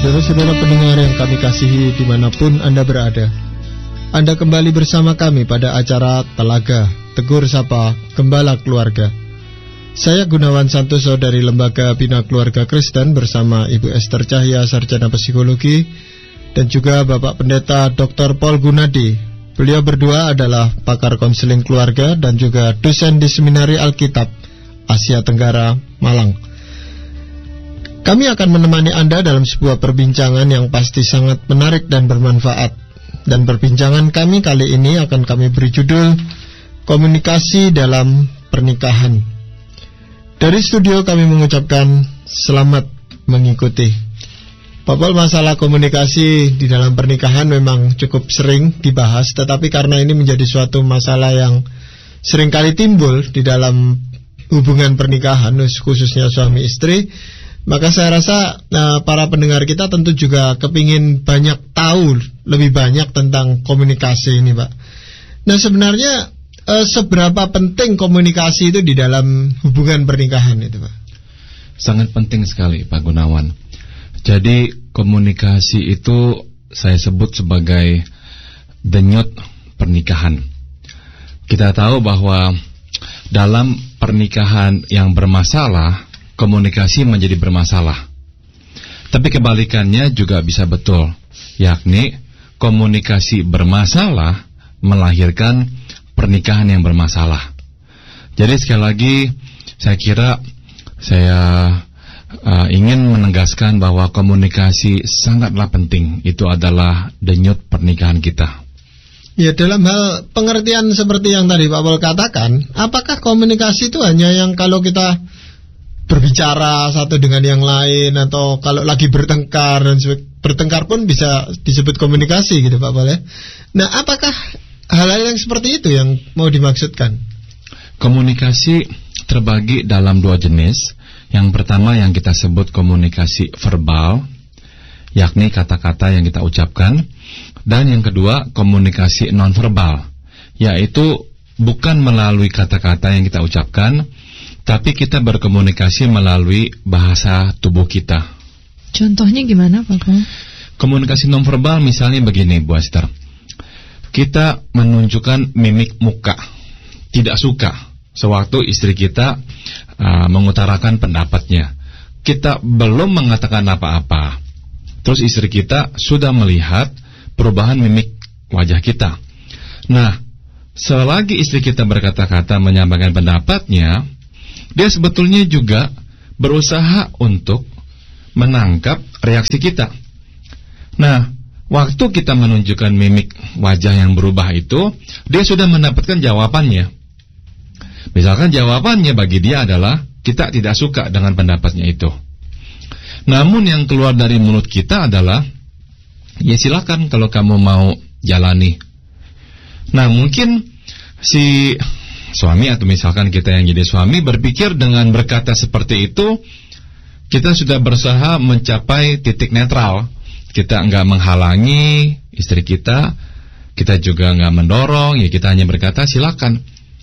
Saudara-saudara pendengar yang kami kasihi dimanapun Anda berada, Anda kembali bersama kami pada acara Telaga Tegur Sapa Gembala Keluarga. Saya Gunawan Santoso dari Lembaga Bina Keluarga Kristen bersama Ibu Esther Cahya, Sarjana Psikologi, dan juga Bapak Pendeta Dr. Paul Gunadi. Beliau berdua adalah pakar konseling keluarga dan juga dosen di Seminari Alkitab Asia Tenggara, Malang. Kami akan menemani Anda dalam sebuah perbincangan yang pasti sangat menarik dan bermanfaat. Dan perbincangan kami kali ini akan kami beri judul Komunikasi dalam Pernikahan. Dari studio kami mengucapkan selamat mengikuti. Pak Paul, masalah komunikasi di dalam pernikahan memang cukup sering dibahas, tetapi karena ini menjadi suatu masalah yang sering kali timbul di dalam hubungan pernikahan, khususnya suami istri, maka saya rasa para pendengar kita tentu juga kepingin banyak tahu lebih banyak tentang komunikasi ini, Pak. Nah, sebenarnya seberapa penting komunikasi itu di dalam hubungan pernikahan itu, Pak? Sangat penting sekali, Pak Gunawan. Jadi komunikasi itu saya sebut sebagai denyut pernikahan. Kita tahu bahwa dalam pernikahan yang bermasalah, komunikasi menjadi bermasalah. Tapi kebalikannya juga bisa betul, yakni komunikasi bermasalah melahirkan pernikahan yang bermasalah. Jadi sekali lagi saya kira saya ingin menegaskan bahwa komunikasi sangatlah penting. Itu adalah denyut pernikahan kita. Ya, dalam hal pengertian seperti yang tadi Pak Paul katakan, apakah komunikasi itu hanya yang kalau kita berbicara satu dengan yang lain, atau kalau lagi bertengkar, dan bertengkar pun bisa disebut komunikasi gitu, Pak Paul ya? Nah, apakah hal-hal yang seperti itu yang mau dimaksudkan? Komunikasi terbagi dalam dua jenis. Yang pertama yang kita sebut komunikasi verbal, yakni kata-kata yang kita ucapkan. Dan yang kedua komunikasi nonverbal, yaitu bukan melalui kata-kata yang kita ucapkan, tapi kita berkomunikasi melalui bahasa tubuh kita. Contohnya gimana, Pak? Komunikasi nonverbal misalnya begini, Bu Esther. Kita menunjukkan mimik muka, tidak suka sewaktu istri kita mengutarakan pendapatnya. Kita belum mengatakan apa-apa, terus istri kita sudah melihat perubahan mimik wajah kita. Nah, selagi istri kita berkata-kata menyampaikan pendapatnya, dia sebetulnya juga berusaha untuk menangkap reaksi kita. Nah, waktu kita menunjukkan mimik wajah yang berubah itu, dia sudah mendapatkan jawabannya. Misalkan jawabannya bagi dia adalah kita tidak suka dengan pendapatnya itu. Namun yang keluar dari mulut kita adalah, ya silakan kalau kamu mau jalani. Nah, mungkin si suami atau misalkan kita yang jadi suami berpikir dengan berkata seperti itu, kita sudah berusaha mencapai titik netral. Kita enggak menghalangi istri kita juga enggak mendorong, ya kita hanya berkata silakan.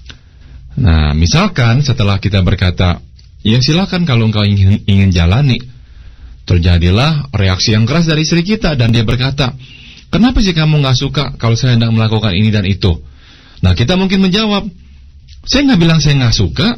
Nah, misalkan setelah kita berkata, ya silakan kalau engkau ingin jalani, terjadilah reaksi yang keras dari istri kita dan dia berkata, kenapa sih kamu enggak suka kalau saya hendak melakukan ini dan itu? Nah, kita mungkin menjawab, saya nggak bilang saya nggak suka.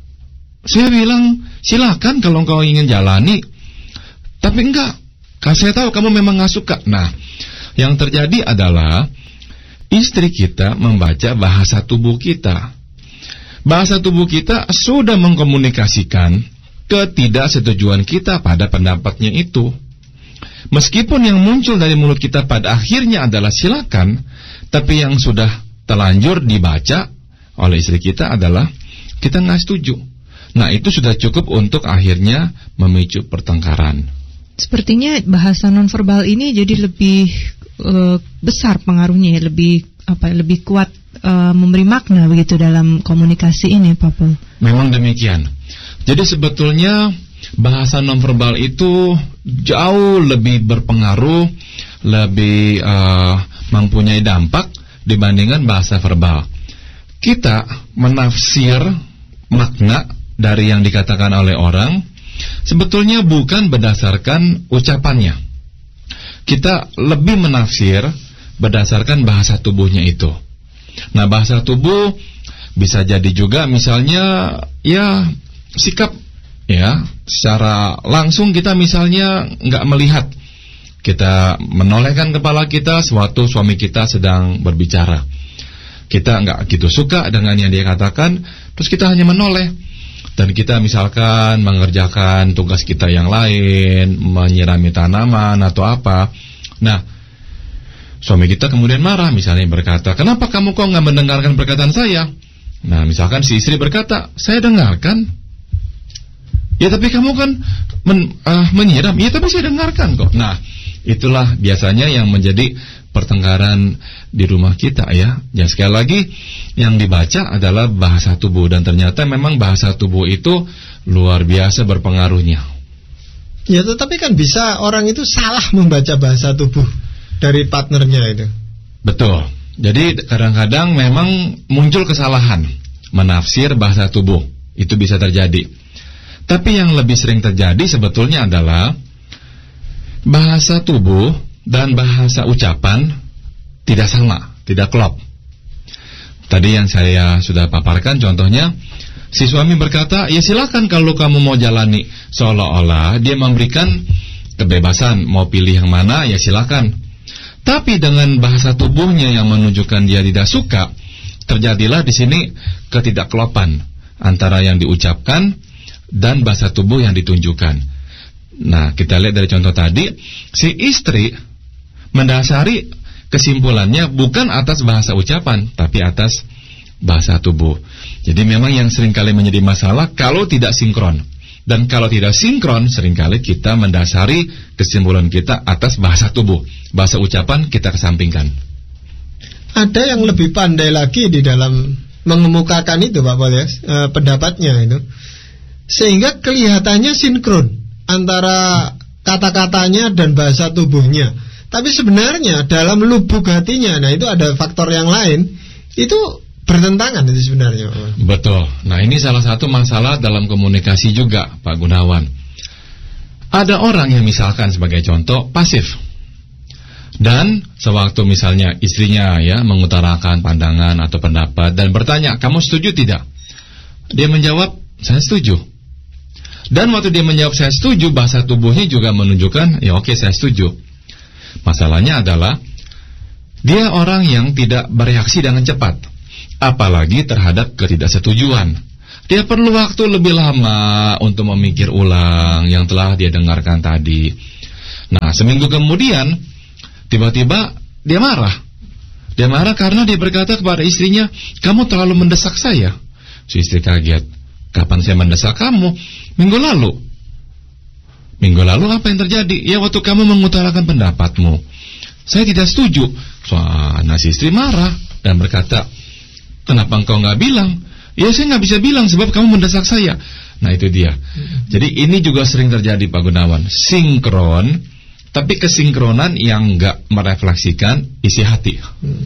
Saya bilang silakan kalau engkau ingin jalani. Tapi enggak, karena saya tahu kamu memang nggak suka. Nah, yang terjadi adalah istri kita membaca bahasa tubuh kita. Bahasa tubuh kita sudah mengkomunikasikan ketidaksetujuan kita pada pendapatnya itu. Meskipun yang muncul dari mulut kita pada akhirnya adalah silakan, tapi yang sudah terlanjur dibaca oleh istri kita adalah kita nggak setuju. Nah, itu sudah cukup untuk akhirnya memicu pertengkaran. Sepertinya bahasa nonverbal ini jadi lebih besar pengaruhnya ya, lebih kuat memberi makna begitu dalam komunikasi ini, Pak Paul. Memang demikian. Jadi sebetulnya bahasa nonverbal itu jauh lebih berpengaruh, lebih mempunyai dampak dibandingkan bahasa verbal. Kita menafsir makna dari yang dikatakan oleh orang sebetulnya bukan berdasarkan ucapannya, kita lebih menafsir berdasarkan bahasa tubuhnya itu. Nah, bahasa tubuh bisa jadi juga misalnya ya sikap, ya secara langsung kita misalnya nggak melihat, kita menolehkan kepala kita sewaktu suami kita sedang berbicara. Kita nggak gitu suka dengan yang dia katakan, terus kita hanya menoleh. Dan kita misalkan mengerjakan tugas kita yang lain, menyirami tanaman atau apa. Nah, suami kita kemudian marah, misalnya berkata, kenapa kamu kok nggak mendengarkan perkataan saya? Nah, misalkan si istri berkata, saya dengarkan. Ya tapi kamu kan menyiram. Ya tapi saya dengarkan kok. Nah, itulah biasanya yang menjadi pertengkaran di rumah kita ya. Ya sekali lagi, yang dibaca adalah bahasa tubuh. Dan ternyata memang bahasa tubuh itu luar biasa berpengaruhnya. Ya tetapi kan bisa orang itu salah membaca bahasa tubuh dari partnernya itu. Betul. Jadi kadang-kadang memang muncul kesalahan menafsir bahasa tubuh. Itu bisa terjadi. Tapi yang lebih sering terjadi sebetulnya adalah bahasa tubuh dan bahasa ucapan tidak sama, tidak klop. Tadi yang saya sudah paparkan contohnya, si suami berkata, ya silakan kalau kamu mau jalani, seolah-olah dia memberikan kebebasan, mau pilih yang mana ya silakan. Tapi dengan bahasa tubuhnya yang menunjukkan dia tidak suka, terjadilah di sini ketidakklopan antara yang diucapkan dan bahasa tubuh yang ditunjukkan. Nah, kita lihat dari contoh tadi, si istri mendasari kesimpulannya bukan atas bahasa ucapan, tapi atas bahasa tubuh. Jadi memang yang seringkali menjadi masalah kalau tidak sinkron. Dan kalau tidak sinkron, seringkali kita mendasari kesimpulan kita atas bahasa tubuh. Bahasa ucapan kita kesampingkan. Ada yang lebih pandai lagi di dalam mengemukakan itu Pak Polyas, pendapatnya itu, sehingga kelihatannya sinkron antara kata-katanya dan bahasa tubuhnya. Tapi sebenarnya dalam lubuk hatinya, nah itu ada faktor yang lain, itu bertentangan itu sebenarnya. Betul. Nah ini salah satu masalah dalam komunikasi juga Pak Gunawan. Ada orang yang misalkan sebagai contoh pasif, dan sewaktu misalnya istrinya ya mengutarakan pandangan atau pendapat dan bertanya, kamu setuju tidak? Dia menjawab, saya setuju. Dan waktu dia menjawab saya setuju, bahasa tubuhnya juga menunjukkan, ya oke, saya setuju. Masalahnya adalah dia orang yang tidak bereaksi dengan cepat, apalagi terhadap ketidaksetujuan. Dia perlu waktu lebih lama untuk memikir ulang yang telah dia dengarkan tadi. Nah, seminggu kemudian tiba-tiba dia marah. Dia marah karena dia berkata kepada istrinya, kamu terlalu mendesak saya. Si istri kaget. Kapan saya mendesak kamu? Minggu lalu. Minggu lalu apa yang terjadi? Ya waktu kamu mengutarakan pendapatmu, saya tidak setuju. Nah si istri marah dan berkata, kenapa engkau nggak bilang? Ya saya nggak bisa bilang sebab kamu mendesak saya. Nah itu dia. Jadi ini juga sering terjadi Pak Gunawan. Sinkron, tapi kesinkronan yang nggak merefleksikan isi hati.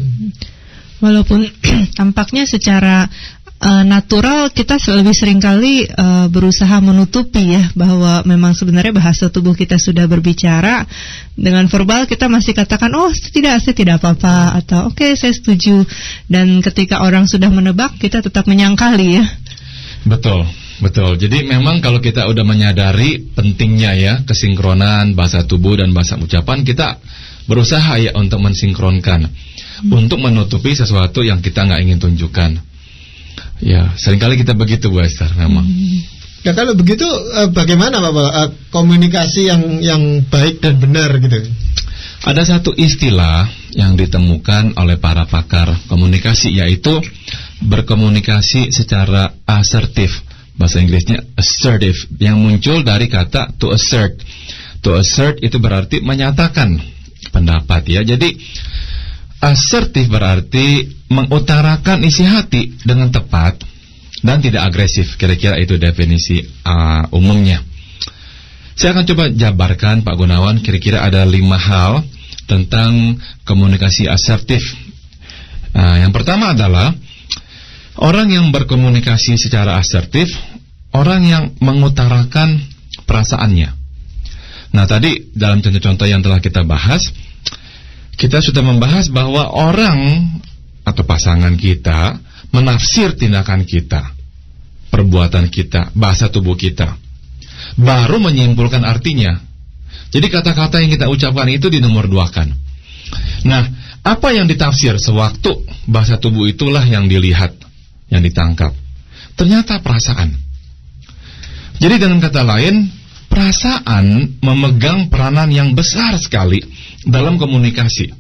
Walaupun tampaknya secara natural kita lebih seringkali berusaha menutupi ya bahwa memang sebenarnya bahasa tubuh kita sudah berbicara. Dengan verbal kita masih katakan, oh tidak, saya tidak apa-apa, atau oke, saya setuju. Dan ketika orang sudah menebak, kita tetap menyangkali ya. Betul, betul. Jadi memang kalau kita udah menyadari pentingnya ya kesinkronan bahasa tubuh dan bahasa ucapan, kita berusaha ya untuk mensinkronkan, untuk menutupi sesuatu yang kita nggak ingin tunjukkan. Ya, seringkali kita begitu Bu Esther memang. Nah kalau begitu bagaimana Bapak komunikasi yang baik dan benar gitu? Ada satu istilah yang ditemukan oleh para pakar komunikasi, yaitu berkomunikasi secara asertif. Bahasa Inggrisnya assertive, yang muncul dari kata to assert. To assert itu berarti menyatakan pendapat ya. Jadi asertif berarti mengutarakan isi hati dengan tepat dan tidak agresif. Kira-kira itu definisi umumnya. Saya akan coba jabarkan Pak Gunawan, kira-kira ada 5 hal tentang komunikasi asertif. Yang pertama adalah orang yang berkomunikasi secara asertif, orang yang mengutarakan perasaannya. Nah, tadi dalam contoh-contoh yang telah kita bahas, kita sudah membahas bahwa orang atau pasangan kita menafsir tindakan kita, perbuatan kita, bahasa tubuh kita, baru menyimpulkan artinya. Jadi kata-kata yang kita ucapkan itu dinomor duakan. Nah, apa yang ditafsir sewaktu bahasa tubuh itulah yang dilihat, yang ditangkap. Ternyata perasaan. Jadi dengan kata lain, perasaan memegang peranan yang besar sekali dalam komunikasi.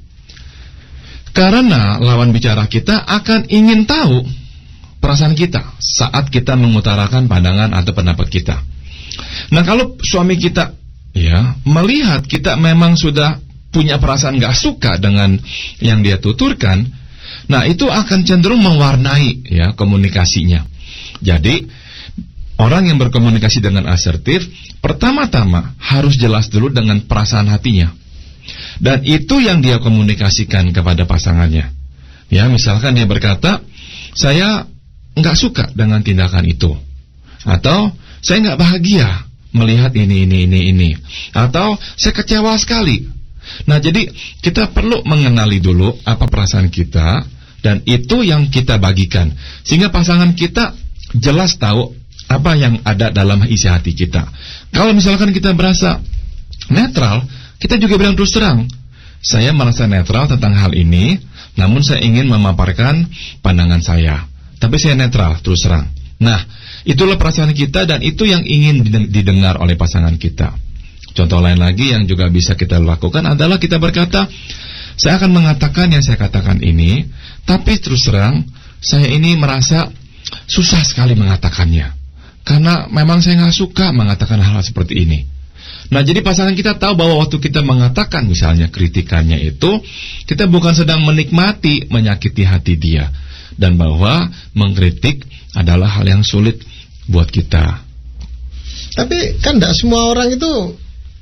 Karena lawan bicara kita akan ingin tahu perasaan kita saat kita mengutarakan pandangan atau pendapat kita. Nah, kalau suami kita melihat kita memang sudah punya perasaan gak suka dengan yang dia tuturkan, nah itu akan cenderung mewarnai komunikasinya. Jadi orang yang berkomunikasi dengan asertif, pertama-tama harus jelas dulu dengan perasaan hatinya. Dan itu yang dia komunikasikan kepada pasangannya. Ya, misalkan dia berkata, saya nggak suka dengan tindakan itu, atau saya nggak bahagia melihat ini. Atau saya kecewa sekali. Nah, jadi kita perlu mengenali dulu apa perasaan kita, dan itu yang kita bagikan, sehingga pasangan kita jelas tahu apa yang ada dalam isi hati kita. Kalau misalkan kita berasa netral, kita juga bilang terus terang, saya merasa netral tentang hal ini, namun saya ingin memaparkan pandangan saya, tapi saya netral terus terang. Nah, itulah perasaan kita, dan itu yang ingin didengar oleh pasangan kita. Contoh lain lagi yang juga bisa kita lakukan adalah kita berkata, saya akan mengatakan yang saya katakan ini, tapi terus terang saya ini merasa susah sekali mengatakannya, karena memang saya nggak suka mengatakan hal seperti ini. Nah, jadi pasangan kita tahu bahwa waktu kita mengatakan misalnya kritikannya itu, kita bukan sedang menikmati menyakiti hati dia, dan bahwa mengkritik adalah hal yang sulit buat kita. Tapi kan tidak semua orang itu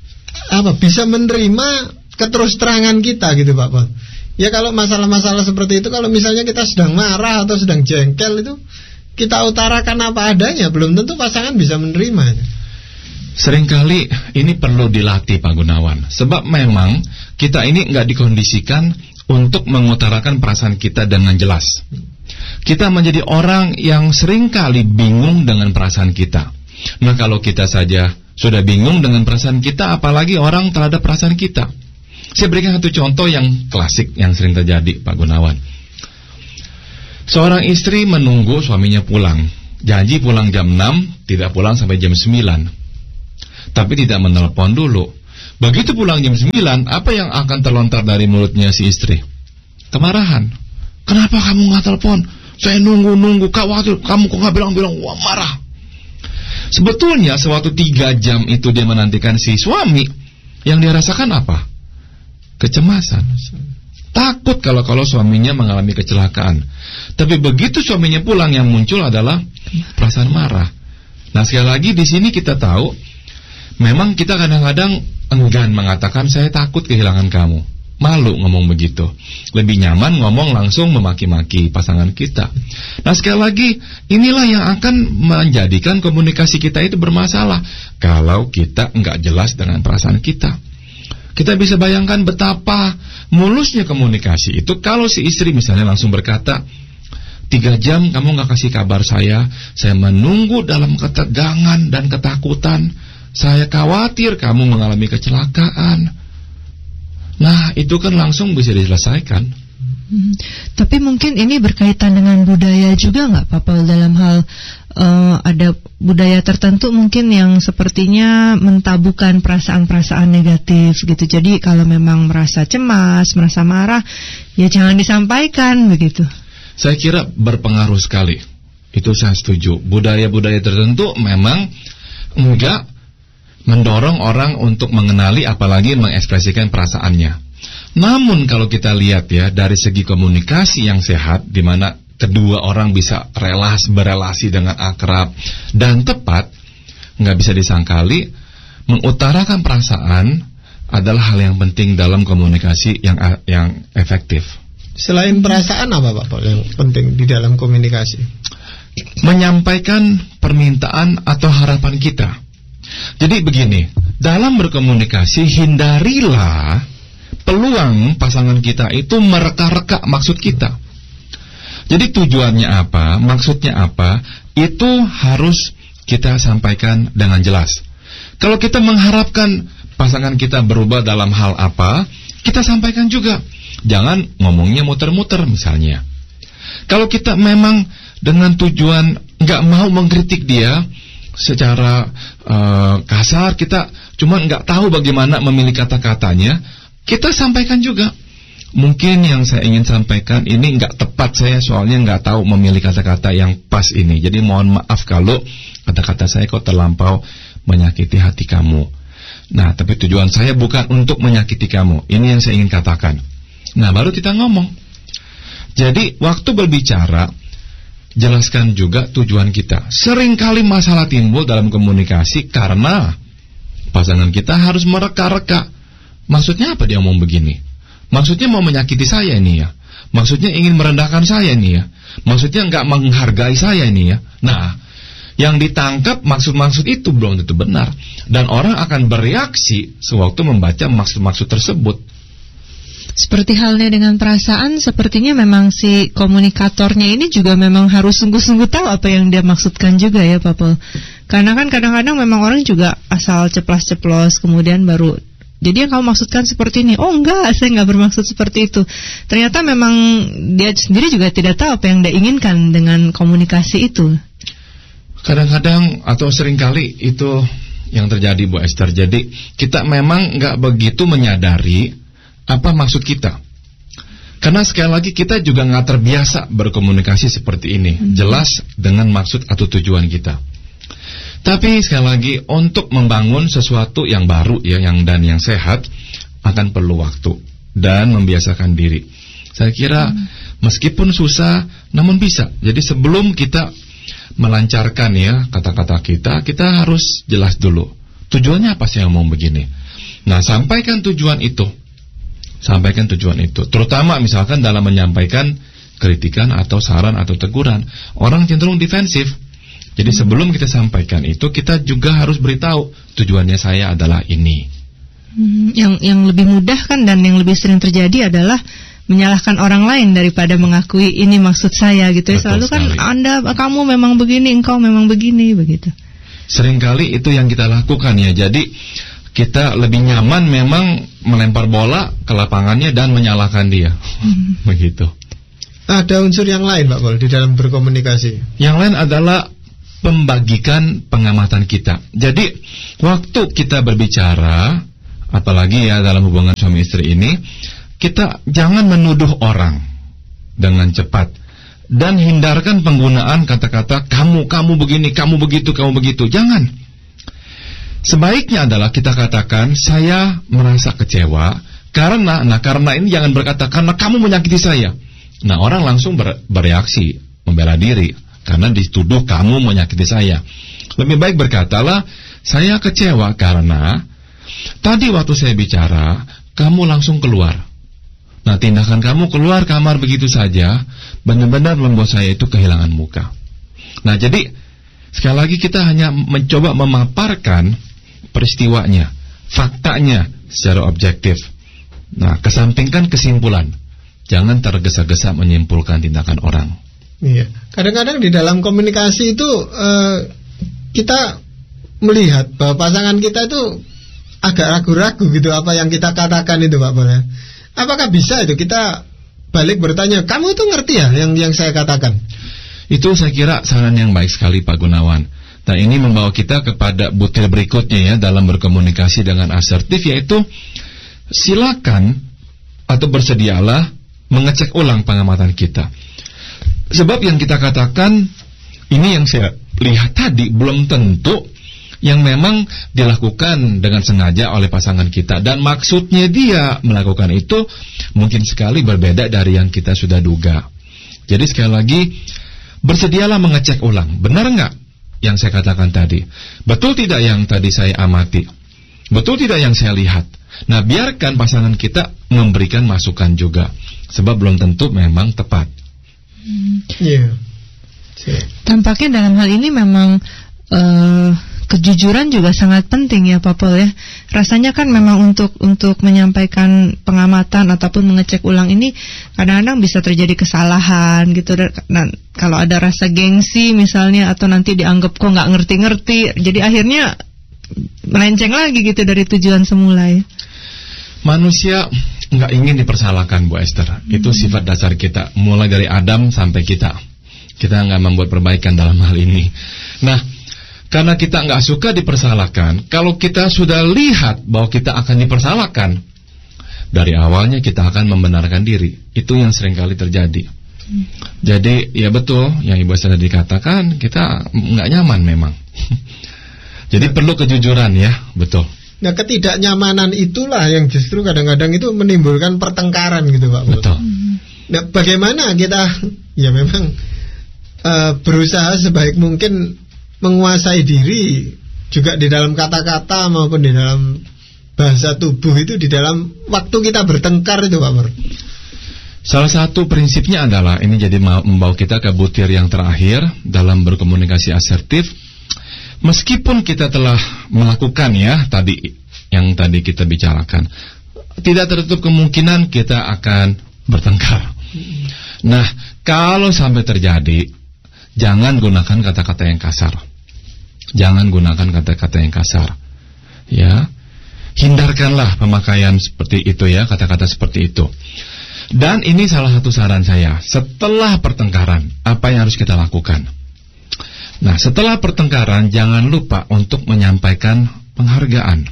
bisa menerima keterus-terangan kita gitu, Pak Paul. Ya, kalau masalah-masalah seperti itu, kalau misalnya kita sedang marah atau sedang jengkel itu, kita utarakan apa adanya, belum tentu pasangan bisa menerima. Seringkali ini perlu dilatih, Pak Gunawan. Sebab memang kita ini nggak dikondisikan untuk mengutarakan perasaan kita dengan jelas. Kita menjadi orang yang seringkali bingung dengan perasaan kita. Nah, kalau kita saja sudah bingung dengan perasaan kita, apalagi orang terhadap perasaan kita. Saya berikan satu contoh yang klasik yang sering terjadi, Pak Gunawan. Seorang istri menunggu suaminya pulang. Janji pulang jam 6, tidak pulang sampai jam 9. Tapi tidak menelepon dulu. Begitu pulang jam 9, apa yang akan terlontar dari mulutnya si istri? Kemarahan. Kenapa kamu gak telepon? Saya nunggu, khawatir, kamu kok gak bilang-bilang? Wah, marah. Sebetulnya sewaktu 3 jam itu dia menantikan si suami, yang dia rasakan apa? Kecemasan. Takut kalau suaminya mengalami kecelakaan. Tapi begitu suaminya pulang, yang muncul adalah perasaan marah. Nah, sekali lagi di sini kita tahu, memang kita kadang-kadang enggan mengatakan saya takut kehilangan kamu. Malu ngomong begitu. Lebih nyaman ngomong langsung memaki-maki pasangan kita. Nah, sekali lagi, inilah yang akan menjadikan komunikasi kita itu bermasalah kalau kita enggak jelas dengan perasaan kita. Kita bisa bayangkan betapa mulusnya komunikasi itu kalau si istri misalnya langsung berkata, 3 jam kamu gak kasih kabar saya menunggu dalam ketegangan dan ketakutan, saya khawatir kamu mengalami kecelakaan. Nah, itu kan langsung bisa diselesaikan. Tapi mungkin ini berkaitan dengan budaya juga nggak, Pak Paul, dalam hal ada budaya tertentu mungkin yang sepertinya mentabukan perasaan-perasaan negatif gitu. Jadi kalau memang merasa cemas, merasa marah, ya jangan disampaikan begitu. Saya kira berpengaruh sekali. Itu saya setuju. Budaya-budaya tertentu memang enggak mendorong orang untuk mengenali apalagi mengekspresikan perasaannya. Namun kalau kita lihat ya dari segi komunikasi yang sehat, di mana kedua orang bisa berelasi dengan akrab dan tepat, nggak bisa disangkali mengutarakan perasaan adalah hal yang penting dalam komunikasi yang efektif. Selain perasaan apa, Pak Paul, yang penting di dalam komunikasi? Menyampaikan permintaan atau harapan kita. Jadi begini, dalam berkomunikasi hindarilah peluang pasangan kita itu mereka-reka maksud kita. Jadi tujuannya apa, maksudnya apa, itu harus kita sampaikan dengan jelas. Kalau kita mengharapkan pasangan kita berubah dalam hal apa, kita sampaikan juga. Jangan ngomongnya muter-muter misalnya. Kalau kita memang dengan tujuan nggak mau mengkritik dia secara kasar, kita cuma nggak tahu bagaimana memilih kata-katanya, kita sampaikan juga. Mungkin yang saya ingin sampaikan ini nggak tepat, saya soalnya nggak tahu memilih kata-kata yang pas ini. Jadi mohon maaf kalau kata-kata saya kok terlampau menyakiti hati kamu. Nah, tapi tujuan saya bukan untuk menyakiti kamu. Ini yang saya ingin katakan. Nah, baru kita ngomong. Jadi, waktu berbicara, jelaskan juga tujuan kita. Seringkali masalah timbul dalam komunikasi karena pasangan kita harus mereka-reka. Maksudnya apa dia ngomong begini? Maksudnya mau menyakiti saya ini ya? Maksudnya ingin merendahkan saya ini ya? Maksudnya nggak menghargai saya ini ya? Nah, yang ditangkap maksud-maksud itu belum tentu benar. Dan orang akan bereaksi sewaktu membaca maksud-maksud tersebut. Seperti halnya dengan perasaan, sepertinya memang si komunikatornya ini juga memang harus sungguh-sungguh tahu apa yang dia maksudkan juga ya Pak Paul. Karena kan kadang-kadang memang orang juga asal ceplas-ceplos kemudian baru, jadi yang kamu maksudkan seperti ini. Oh enggak, saya enggak bermaksud seperti itu. Ternyata memang dia sendiri juga tidak tahu apa yang dia inginkan dengan komunikasi itu. Kadang-kadang atau seringkali itu yang terjadi Bu Esther. Jadi kita memang enggak begitu menyadari apa maksud kita. Karena sekali lagi kita juga nggak terbiasa berkomunikasi seperti ini, jelas dengan maksud atau tujuan kita. Tapi sekali lagi untuk membangun sesuatu yang baru ya, yang sehat akan perlu waktu dan membiasakan diri. Saya kira meskipun susah, namun bisa. Jadi sebelum kita melancarkan ya kata-kata kita harus jelas dulu tujuannya apa sih yang mau begini. Nah, sampaikan tujuan itu. Sampaikan tujuan itu, terutama misalkan dalam menyampaikan kritikan atau saran atau teguran. Orang cenderung defensif. Jadi sebelum kita sampaikan itu, kita juga harus beritahu tujuannya saya adalah ini. Yang lebih mudah kan dan yang lebih sering terjadi adalah menyalahkan orang lain daripada mengakui ini maksud saya gitu ya. Selalu kan kamu memang begini, engkau memang begini begitu. Seringkali itu yang kita lakukan ya. Jadi kita lebih nyaman memang melempar bola ke lapangannya dan menyalahkan dia. Begitu. Ada unsur yang lain Pak Paul di dalam berkomunikasi. Yang lain adalah pembagikan pengamatan kita. Jadi waktu kita berbicara, apalagi ya dalam hubungan suami istri ini, kita jangan menuduh orang dengan cepat dan hindarkan penggunaan kata-kata kamu begini, kamu begitu, kamu begitu. Jangan. Sebaiknya adalah kita katakan saya merasa kecewa karena ini jangan berkata karena kamu menyakiti saya. Nah, orang langsung bereaksi, membela diri karena dituduh kamu menyakiti saya. Lebih baik berkatalah saya kecewa karena tadi waktu saya bicara kamu langsung keluar. Nah, tindakan kamu keluar kamar begitu saja benar-benar membuat saya itu kehilangan muka. Nah, jadi sekali lagi kita hanya mencoba memaparkan peristiwanya, faktanya secara objektif. Nah, kesampingkan kesimpulan. Jangan tergesa-gesa menyimpulkan tindakan orang. Iya. Kadang-kadang di dalam komunikasi itu kita melihat bahwa pasangan kita itu agak ragu-ragu gitu apa yang kita katakan itu Pak Paul. Apakah bisa itu kita balik bertanya, kamu tuh ngerti ya yang saya katakan? Itu saya kira saran yang baik sekali Pak Gunawan. Nah, ini membawa kita kepada butir berikutnya ya dalam berkomunikasi dengan asertif, yaitu silakan atau bersedialah mengecek ulang pengamatan kita. Sebab yang kita katakan ini yang saya lihat tadi belum tentu yang memang dilakukan dengan sengaja oleh pasangan kita, dan maksudnya dia melakukan itu mungkin sekali berbeda dari yang kita sudah duga. Jadi sekali lagi bersedialah mengecek ulang, benar nggak yang saya katakan tadi? Betul tidak yang tadi saya amati? Betul tidak yang saya lihat? Nah, biarkan pasangan kita memberikan masukan juga, sebab belum tentu memang tepat. Tampaknya dalam hal ini memang kejujuran juga sangat penting ya Pak Paul ya. Rasanya kan memang untuk menyampaikan pengamatan ataupun mengecek ulang ini kadang-kadang bisa terjadi kesalahan gitu. Dan kalau ada rasa gengsi misalnya, atau nanti dianggap kok nggak ngerti-ngerti, jadi akhirnya melenceng lagi gitu dari tujuan semula ya. Manusia nggak ingin dipersalahkan, Bu Esther. Itu sifat dasar kita, mulai dari Adam sampai kita. Kita nggak membuat perbaikan dalam hal ini. Nah, karena kita nggak suka dipersalahkan, kalau kita sudah lihat bahwa kita akan dipersalahkan, dari awalnya kita akan membenarkan diri. Itu yang seringkali terjadi. Jadi ya betul yang Ibu Esther dikatakan, kita nggak nyaman memang. Jadi perlu kejujuran ya, betul. Nah, ketidaknyamanan itulah yang justru kadang-kadang itu menimbulkan pertengkaran gitu Pak. Betul. Nah, bagaimana kita ya memang berusaha sebaik mungkin menguasai diri juga di dalam kata-kata maupun di dalam bahasa tubuh itu di dalam waktu kita bertengkar itu Pak Pur. Salah satu prinsipnya adalah, ini jadi membawa kita ke butir yang terakhir dalam berkomunikasi asertif. Meskipun kita telah melakukan ya tadi yang tadi kita bicarakan, tidak tertutup kemungkinan kita akan bertengkar. Nah, kalau sampai terjadi, jangan gunakan kata-kata yang kasar. Jangan gunakan kata-kata yang kasar. Ya. Hindarkanlah pemakaian seperti itu ya, kata-kata seperti itu. Dan ini salah satu saran saya, setelah pertengkaran, apa yang harus kita lakukan? Nah, setelah pertengkaran, jangan lupa untuk menyampaikan penghargaan.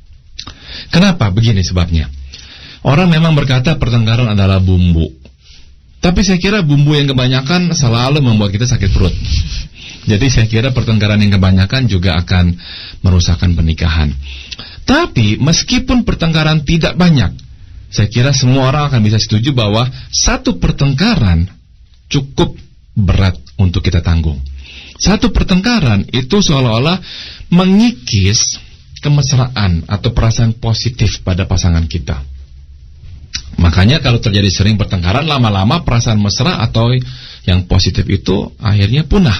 Kenapa? Begini sebabnya. Orang memang berkata pertengkaran adalah bumbu. Tapi saya kira bumbu yang kebanyakan selalu membuat kita sakit perut. Jadi saya kira pertengkaran yang kebanyakan juga akan merusakkan pernikahan. Tapi meskipun pertengkaran tidak banyak, saya kira semua orang akan bisa setuju bahwa satu pertengkaran cukup berat untuk kita tanggung. Satu pertengkaran itu seolah-olah mengikis kemesraan atau perasaan positif pada pasangan kita. Makanya kalau terjadi sering pertengkaran, lama-lama perasaan mesra atau yang positif itu akhirnya punah.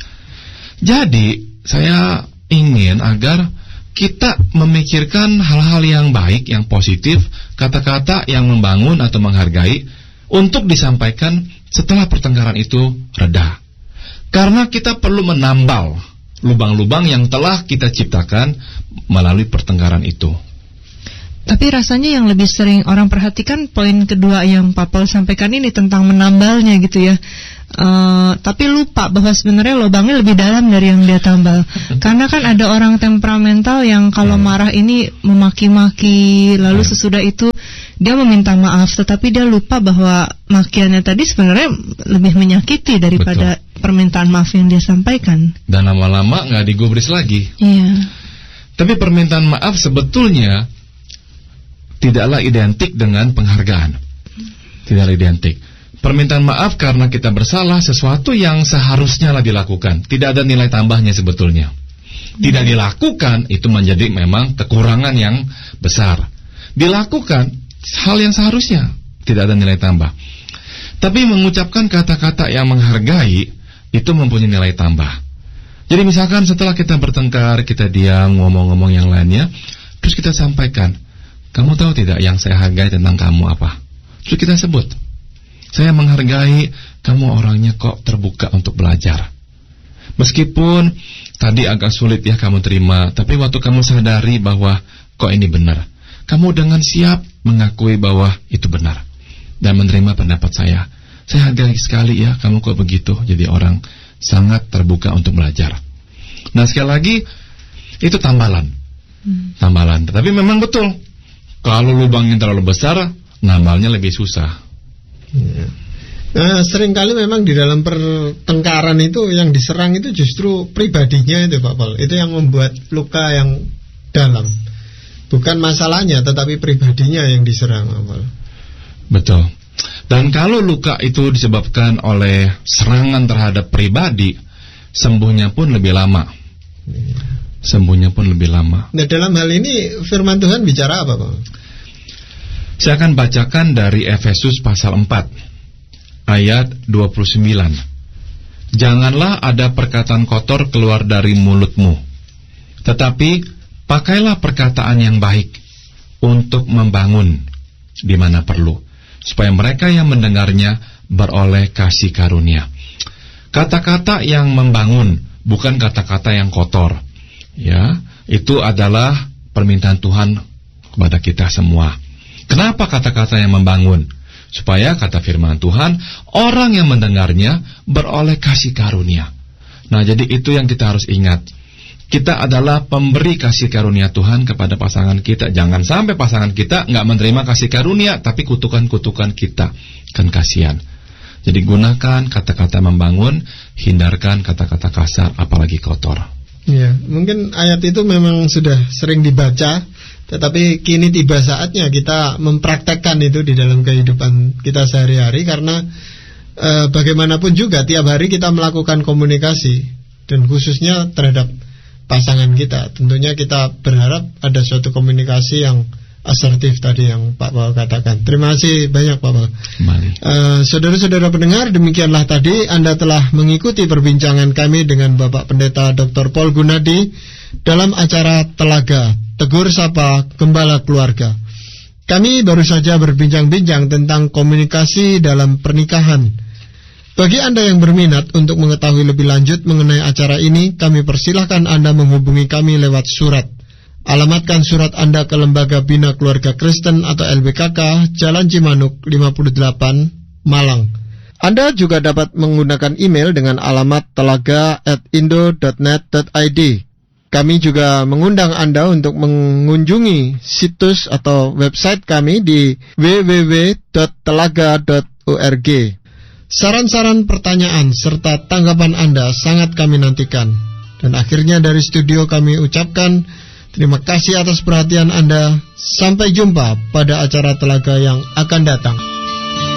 Jadi saya ingin agar kita memikirkan hal-hal yang baik, yang positif, kata-kata yang membangun atau menghargai untuk disampaikan setelah pertengkaran itu reda. Karena kita perlu menambal lubang-lubang yang telah kita ciptakan melalui pertengkaran itu. Tapi rasanya yang lebih sering orang perhatikan poin kedua yang Pak Paul sampaikan ini tentang menambalnya gitu ya. Tapi lupa bahwa sebenarnya lubangnya lebih dalam dari yang dia tambal. Karena kan ada orang temperamental yang kalau marah ini memaki-maki, lalu sesudah itu dia meminta maaf, tetapi dia lupa bahwa makiannya tadi sebenarnya lebih menyakiti daripada permintaan maaf yang dia sampaikan. Dan lama-lama nggak digubris lagi. Iya. Tapi permintaan maaf sebetulnya tidaklah identik dengan penghargaan. Tidaklah identik. Permintaan maaf karena kita bersalah, sesuatu yang seharusnya lah dilakukan. Tidak ada nilai tambahnya sebetulnya. Tidak dilakukan, itu menjadi memang kekurangan yang besar. Dilakukan, hal yang seharusnya, tidak ada nilai tambah. Tapi mengucapkan kata-kata yang menghargai, itu mempunyai nilai tambah. Jadi misalkan setelah kita bertengkar, kita diam, ngomong-ngomong yang lainnya, terus kita sampaikan, kamu tahu tidak yang saya hargai tentang kamu apa? Terus kita sebut, saya menghargai kamu orangnya kok terbuka untuk belajar. Meskipun tadi agak sulit ya kamu terima, tapi waktu kamu sadari bahwa kok ini benar, kamu dengan siap mengakui bahwa itu benar dan menerima pendapat saya. Saya hargai sekali ya kamu kok begitu, jadi orang sangat terbuka untuk belajar. Nah sekali lagi, itu tambalan. Tambalan, tetapi memang betul, kalau lubangnya terlalu besar, nambalnya lebih susah. Nah, seringkali memang di dalam pertengkaran itu yang diserang itu justru pribadinya itu Pak Paul. Itu yang membuat luka yang dalam. Bukan masalahnya, tetapi pribadinya yang diserang Pak Paul. Betul. Dan kalau luka itu disebabkan oleh serangan terhadap pribadi, sembuhnya pun lebih lama. Sembuhnya pun lebih lama. Nah dalam hal ini firman Tuhan bicara apa Pak? Saya akan bacakan dari Efesus pasal 4 ayat 29. Janganlah ada perkataan kotor keluar dari mulutmu, Tetapi pakailah perkataan yang baik untuk membangun di mana perlu, supaya mereka yang mendengarnya beroleh kasih karunia. Kata-kata yang membangun, bukan kata-kata yang kotor. Ya, itu adalah permintaan Tuhan kepada kita semua. Kenapa kata-kata yang membangun? Supaya, kata firman Tuhan, orang yang mendengarnya beroleh kasih karunia. Nah, jadi itu yang kita harus ingat. Kita adalah pemberi kasih karunia Tuhan kepada pasangan kita. Jangan sampai pasangan kita nggak menerima kasih karunia, tapi kutukan-kutukan kita. Kan kasihan. Jadi gunakan kata-kata membangun, hindarkan kata-kata kasar, apalagi kotor. Ya, mungkin ayat itu memang sudah sering dibaca, tetapi kini tiba saatnya kita mempraktekkan itu di dalam kehidupan kita sehari-hari. Karena bagaimanapun juga tiap hari kita melakukan komunikasi, dan khususnya terhadap pasangan kita. Tentunya kita berharap ada suatu komunikasi yang asertif tadi yang Pak Paul katakan. Terima kasih banyak Pak Paul. Saudara-saudara pendengar, demikianlah tadi Anda telah mengikuti perbincangan kami dengan Bapak Pendeta Dr. Paul Gunadi dalam acara Telaga, Tegur Sapa Gembala Keluarga. Kami baru saja berbincang-bincang tentang komunikasi dalam pernikahan. Bagi Anda yang berminat untuk mengetahui lebih lanjut mengenai acara ini, kami persilahkan Anda menghubungi kami lewat surat. Alamatkan surat Anda ke Lembaga Bina Keluarga Kristen atau LBKK, Jalan Cimanuk 58, Malang. Anda juga dapat menggunakan email dengan alamat telaga@indo.net.id. Kami juga mengundang Anda untuk mengunjungi situs atau website kami di www.telaga.org. Saran-saran, pertanyaan, serta tanggapan Anda sangat kami nantikan. Dan akhirnya dari studio kami ucapkan terima kasih atas perhatian Anda. Sampai jumpa pada acara Telaga yang akan datang.